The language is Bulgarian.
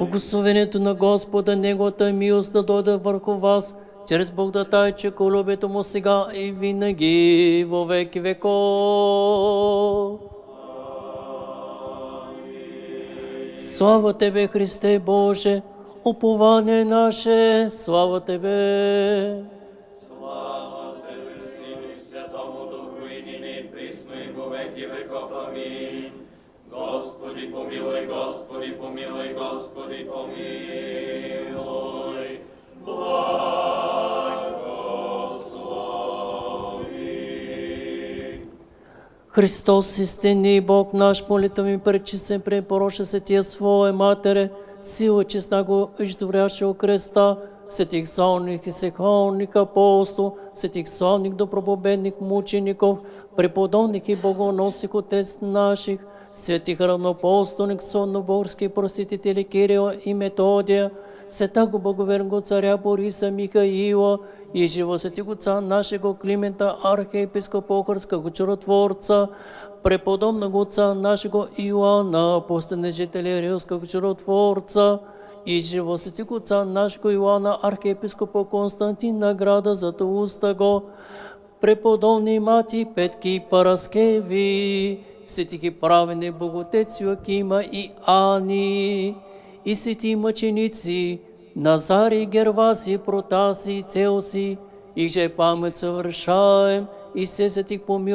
Благословението на Господа, Неговата милост да дойде върху вас, чрез Бога и че колобето му сега и винаги во веки веков. Слава Тебе, Христе Боже, упование наше, слава Тебе. Слава Тебе, Сину и Святому Духу, и нині, и присно, и во веки веков. Аминь. Господи помилуй, Господи помилуй, Господи помилуй. Благослови. Христос, истинни Бог наш, молитва ми пречистен, препороча се Тия Своя Матере, сила честна го издворяше о креста, светих сонник и сехолник апостол, светих сонник добропобедник мучеников, преподобник и богоносик отец наших, светих равноапостолник, сонноборски просветители Кирила и Методия, святаго благоверного царя Бориса Михаила, и живо светиго ца нашего Климента, архиепископа Охридского чудотворца, преподобного отца нашего Иоанна, апостолнежителя Рилского чудотворца, и живо светиго отца нашего Иоанна, архиепископа Константина града Златоустого, преподобни мати Петки Параскеви, светики праведни Боготец Йоакима и Ани, и свети мъченици Назарий, Гервасий, Протасий, Цеосий, их же память совершаем, и все светих помилуй.